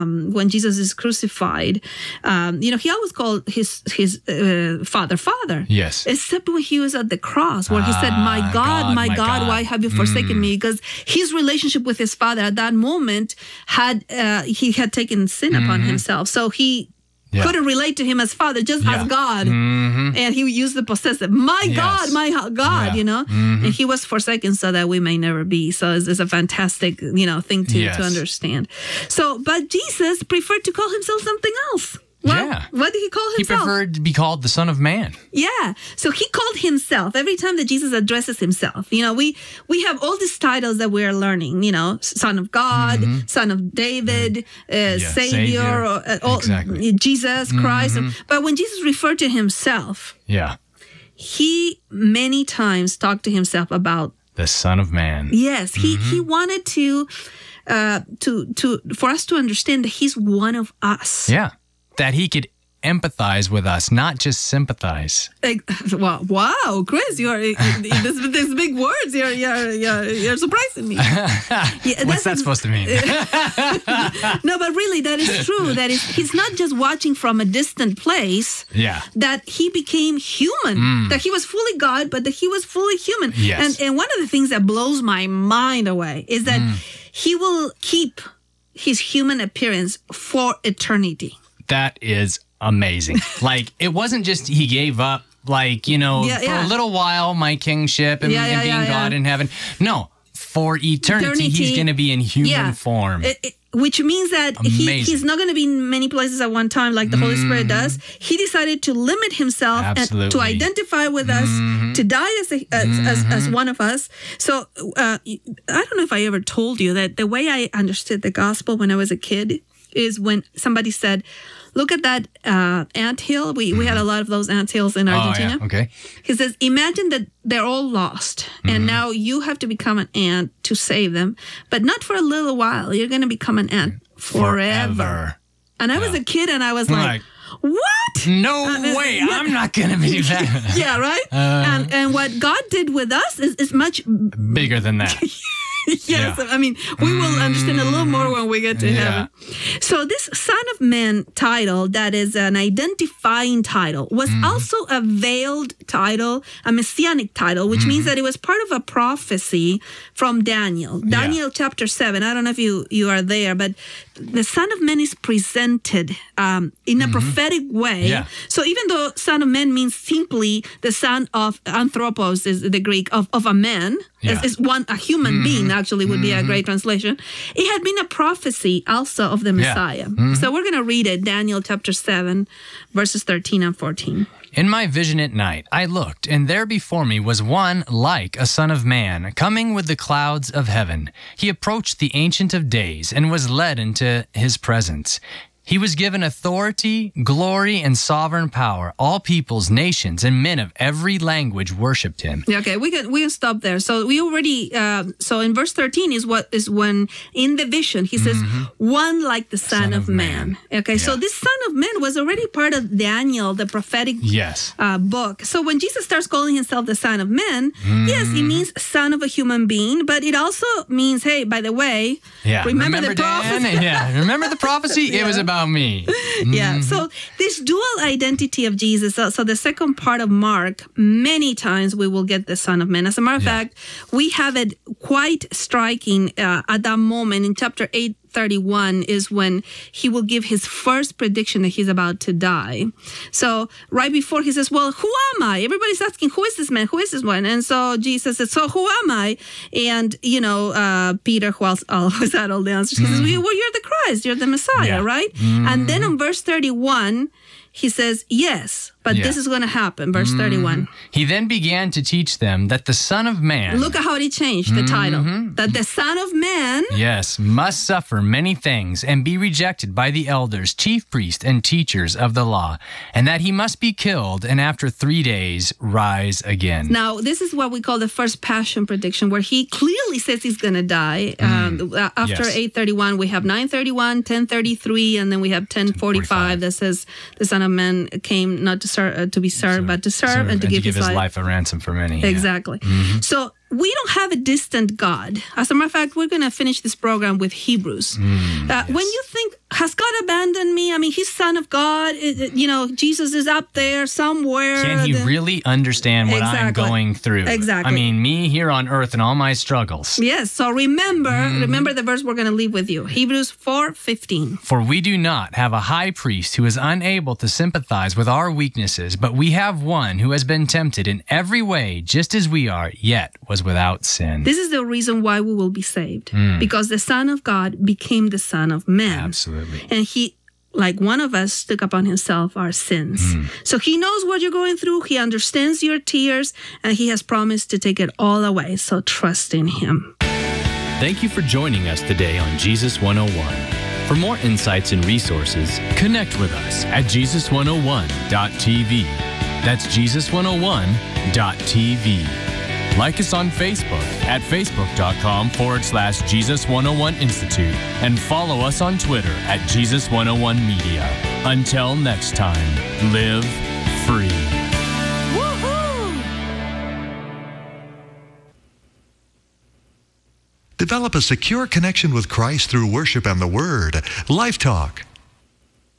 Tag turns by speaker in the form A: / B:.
A: when Jesus is crucified, he always called his father, Father.
B: Yes.
A: Except when he was at the cross, where he said, my God, why have you forsaken me? Because his relationship with his father at that moment he had taken sin upon himself. So he couldn't relate to him as Father, just as God. And he used the possessive, my God, and he was forsaken so that we may never be. So it's a fantastic, thing to understand. So, but Jesus preferred to call himself something else. What did he call himself?
B: He preferred to be called the Son of Man.
A: Yeah. So he called himself every time that Jesus addresses himself. We have all these titles that we're learning, Son of God, Son of David, Savior,
B: exactly.
A: Jesus Christ. But when Jesus referred to himself, he many times talked to himself about
B: the Son of Man.
A: Yes. He wanted to for us to understand that he's one of us.
B: Yeah. That he could empathize with us, not just sympathize.
A: Well, wow, Chris, you're these big words. You're surprising me.
B: What's that supposed to mean?
A: No, but really, that is true. That is, he's not just watching from a distant place.
B: Yeah.
A: That he became human. That he was fully God, but that he was fully human.
B: Yes.
A: And one of the things that blows my mind away is that he will keep his human appearance for eternity.
B: That is amazing. Like, it wasn't just he gave up, for a little while, my kingship and being God in heaven. No, for eternity. He's going to be in human form.
A: Which means that he's not going to be in many places at one time like the Holy Spirit does. He decided to limit himself and to identify with us, to die as one of us. So I don't know if I ever told you that the way I understood the gospel when I was a kid is when somebody said, look at that anthill. We had a lot of those anthills in Argentina.
B: Oh, yeah. Okay.
A: He says, imagine that they're all lost. And now you have to become an ant to save them. But not for a little while. You're going to become an ant forever. And I was a kid and I was like, what?
B: No way. I'm not going to be that.
A: Yeah, right? And what God did with us is much
B: bigger than that.
A: Yes, I mean, we will understand a little more when we get to heaven. So this Son of Man title, that is an identifying title, was also a veiled title, a messianic title, which means that it was part of a prophecy from Daniel. Daniel chapter 7. I don't know if you are there, but the Son of Man is presented in a prophetic way. Yeah. So even though Son of Man means simply the son of anthropos, is the Greek, of a man, is a human being, actually would be a great translation. It had been a prophecy also of the Messiah. So we're going to read it, Daniel chapter 7, verses 13 and 14.
B: In my vision at night, I looked, and there before me was one like a son of man, coming with the clouds of heaven. He approached the Ancient of Days and was led into his presence. He was given authority, glory, and sovereign power. All peoples, nations, and men of every language worshipped him.
A: Okay, we can stop there. So we already so in verse 13 is when in the vision he says, one like the Son of Man. Okay, so this Son of Man was already part of Daniel, the prophetic book. So when Jesus starts calling himself the Son of Man, yes, it means son of a human being, but it also means, hey, by the way, remember the prophecy?
B: Remember the prophecy? It was about me.
A: So this dual identity of Jesus, so the second part of Mark, many times we will get the Son of Man. As a matter of fact, we have it quite striking at that moment in chapter 8:31 is when he will give his first prediction that he's about to die. So right before he says, well, who am I? Everybody's asking, who is this man? Who is this one? And so Jesus says, so who am I? And, Peter, who always had all the answers, he says, well, you're the Christ, you're the Messiah, right? And then on verse 31, he says, yes, but this is going to happen. Verse 31.
B: He then began to teach them that the Son of Man...
A: Look at how he changed the title. That the Son of Man...
B: Yes, must suffer many things and be rejected by the elders, chief priests, and teachers of the law, and that he must be killed and after 3 days rise again.
A: Now, this is what we call the first passion prediction, where he clearly says he's going to die. After 8:31, we have 9:31, 10:33, and then we have 10:45 that says the Son of Man came not to be served, but to serve and to give his life
B: a ransom for many.
A: Exactly. So we don't have a distant God. As a matter of fact, we're going to finish this program with Hebrews. When you think has God abandoned me? I mean, he's Son of God. Jesus is up there somewhere.
B: Can he really understand what I'm going through?
A: Exactly.
B: I mean, me here on earth and all my struggles.
A: Yes, so remember the verse we're going to leave with you. Hebrews 4:15.
B: For we do not have a high priest who is unable to sympathize with our weaknesses, but we have one who has been tempted in every way, just as we are, yet was without sin.
A: This is the reason why we will be saved. Because the Son of God became the Son of Man.
B: Absolutely.
A: And he, like one of us, took upon himself our sins. So he knows what you're going through. He understands your tears, and he has promised to take it all away. So trust in him.
B: Thank you for joining us today on Jesus 101. For more insights and resources, connect with us at Jesus101.tv. That's Jesus101.tv. Like us on Facebook at facebook.com/Jesus101 Institute and follow us on Twitter at Jesus101 Media. Until next time, live free.
A: Woohoo!
C: Develop a secure connection with Christ through worship and the Word. Life Talk.